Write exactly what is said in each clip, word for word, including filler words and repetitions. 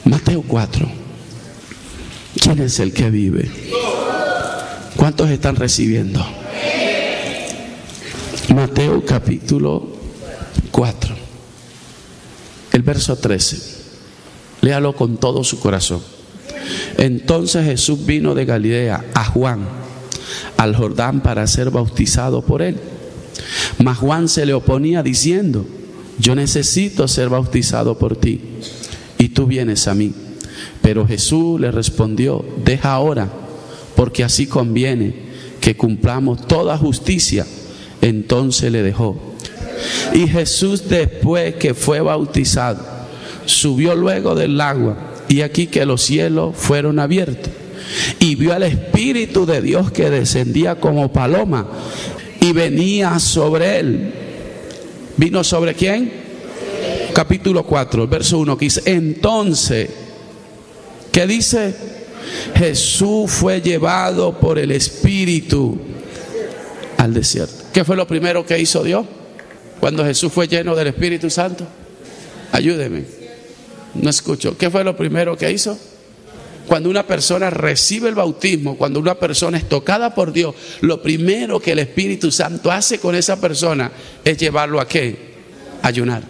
Mateo cuatro. ¿Quién es el que vive? ¿Cuántos están recibiendo? Mateo capítulo cuatro, el verso trece. Léalo con todo su corazón. Entonces Jesús vino de Galilea a Juan, al Jordán, para ser bautizado por él. Mas Juan se le oponía diciendo: yo necesito ser bautizado por ti, y tú vienes a mí. Pero Jesús le respondió: deja ahora, porque así conviene que cumplamos toda justicia. Entonces le dejó. Y Jesús, después que fue bautizado, subió luego del agua, y aquí que los cielos fueron abiertos, y vio al Espíritu de Dios que descendía como paloma y venía sobre él. ¿Vino sobre quién? Capítulo cuatro, verso uno, que dice: entonces, ¿qué dice? Jesús fue llevado por el Espíritu al desierto. ¿Qué fue lo primero que hizo Dios cuando Jesús fue lleno del Espíritu Santo? Ayúdeme, no escucho. ¿Qué fue lo primero que hizo? Cuando una persona recibe el bautismo, cuando una persona es tocada por Dios, lo primero que el Espíritu Santo hace con esa persona es llevarlo a ¿qué? Ayunar.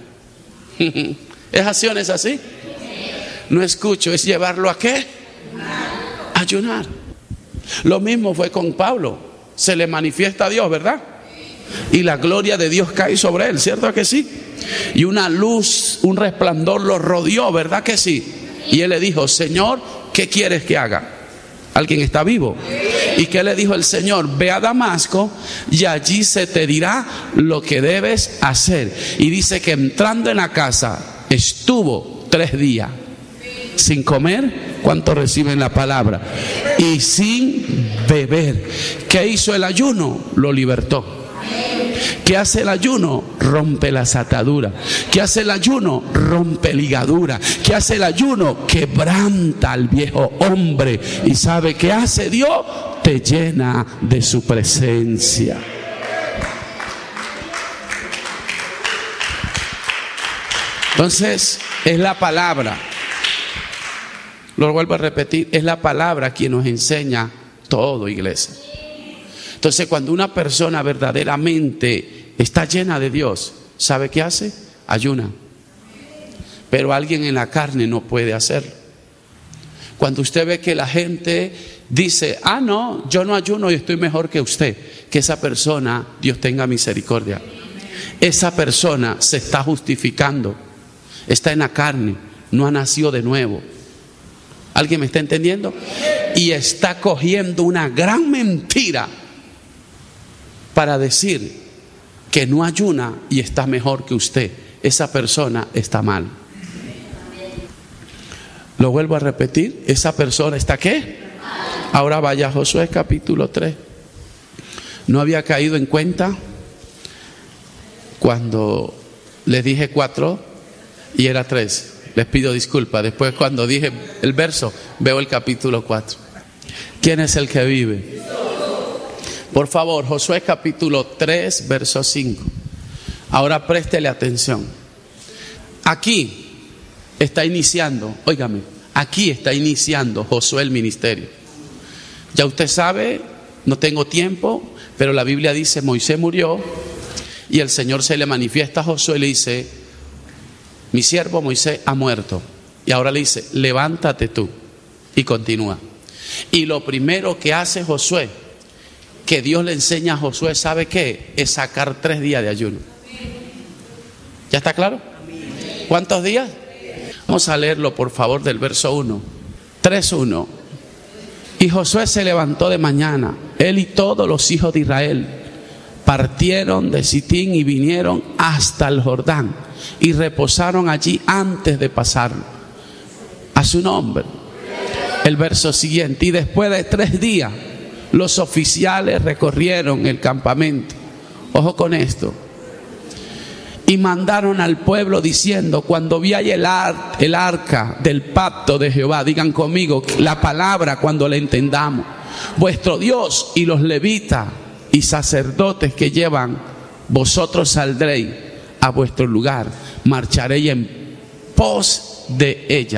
¿Es así o no es así? No escucho. ¿Es llevarlo a qué? Ayunar. Lo mismo fue con Pablo. Se le manifiesta a Dios, ¿verdad? Y la gloria de Dios cae sobre él, ¿cierto que sí? Y una luz, un resplandor lo rodeó, ¿verdad que sí? Y él le dijo: Señor, ¿qué quieres que haga? ¿Alguien está vivo? ¿Y qué le dijo el Señor? Ve a Damasco y allí se te dirá lo que debes hacer. Y dice que entrando en la casa estuvo tres días sin comer. ¿Cuántos reciben la palabra? Y sin beber. ¿Qué hizo el ayuno? Lo libertó. ¿Qué hace el ayuno? Rompe las ataduras. ¿Qué hace el ayuno? Rompe ligadura. ¿Qué hace el ayuno? Quebranta al viejo hombre. ¿Y sabe qué hace Dios? Te llena de su presencia. Entonces, es la palabra. Lo vuelvo a repetir, es la palabra quien nos enseña todo, iglesia. Entonces, cuando una persona verdaderamente está llena de Dios, ¿sabe qué hace? Ayuna. Pero alguien en la carne no puede hacerlo. Cuando usted ve que la gente dice: ah, no, yo no ayuno y estoy mejor que usted, que esa persona, Dios tenga misericordia, esa persona se está justificando, está en la carne, no ha nacido de nuevo. ¿Alguien me está entendiendo? Y está cogiendo una gran mentira para decir que no ayuna y está mejor que usted. Esa persona está mal. Lo vuelvo a repetir, esa persona está ¿qué? Ahora vaya a Josué capítulo tres. No había caído en cuenta cuando les dije cuatro y era tres. Les pido disculpas. Después, cuando dije el verso, veo el capítulo cuatro. ¿Quién es el que vive? Por favor, Josué capítulo tres, verso cinco. Ahora préstele atención. Aquí está iniciando, óigame, aquí está iniciando Josué el ministerio. Ya usted sabe, no tengo tiempo, pero la Biblia dice: Moisés murió y el Señor se le manifiesta a Josué y le dice: mi siervo Moisés ha muerto. Y ahora le dice: levántate tú. Y continúa. Y lo primero que hace Josué, que Dios le enseña a Josué, ¿sabe qué? Es sacar tres días de ayuno. ¿Ya está claro? ¿Cuántos días? Vamos a leerlo, por favor, del verso uno. tres uno. Y Josué se levantó de mañana, él y todos los hijos de Israel, partieron de Sitín y vinieron hasta el Jordán y reposaron allí antes de pasar a su nombre. El verso siguiente: y después de tres días los oficiales recorrieron el campamento. Ojo con esto. Y mandaron al pueblo diciendo: cuando veáis el, ar, el arca del pacto de Jehová, digan conmigo la palabra cuando la entendamos, vuestro Dios y los levitas y sacerdotes que llevan, vosotros saldréis a vuestro lugar, marcharéis en pos de ella.